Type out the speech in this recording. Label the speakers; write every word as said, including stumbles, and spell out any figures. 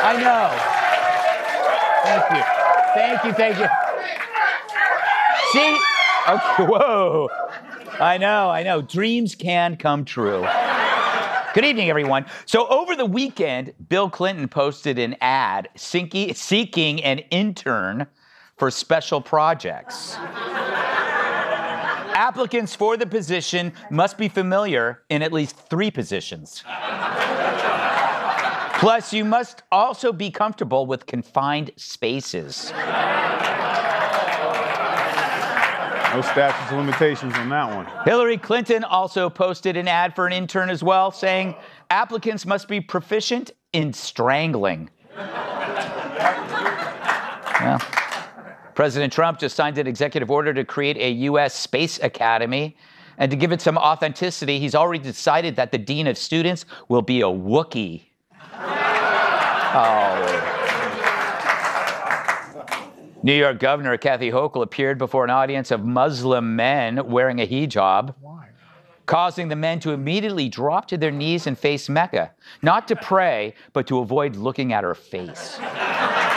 Speaker 1: I know. Thank you. Thank you, thank you. See? Okay, whoa. I know, I know. Dreams can come true. Good evening, everyone. So over the weekend, Bill Clinton posted an ad seeking an intern for special projects. Applicants for the position must be familiar in at least three positions. Plus, you must also be comfortable with confined spaces.
Speaker 2: No statutes of limitations on that one.
Speaker 1: Hillary Clinton also posted an ad for an intern as well, saying applicants must be proficient in strangling. Well, President Trump just signed an executive order to create a U S Space Academy. And to give it some authenticity, he's already decided that the dean of students will be a Wookiee. Oh. New York Governor Kathy Hochul appeared before an audience of Muslim men wearing a hijab, causing the men to immediately drop to their knees and face Mecca, not to pray, but to avoid looking at her face.